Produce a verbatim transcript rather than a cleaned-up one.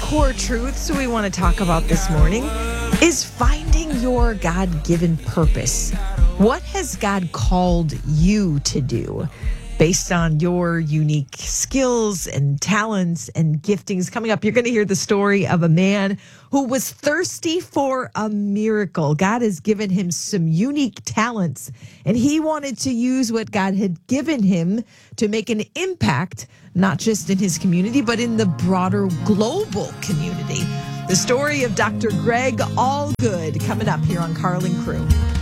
core truths we want to talk about this morning is finding your God-given purpose. What has God called you to do based on your unique skills and talents and giftings? Coming up, you're going to hear the story of a man who was thirsty for a miracle. God has given him some unique talents, and he wanted to use what God had given him to make an impact, not just in his community, but in the broader global community. The story of Doctor Greg Allgood coming up here on Karl and Crew.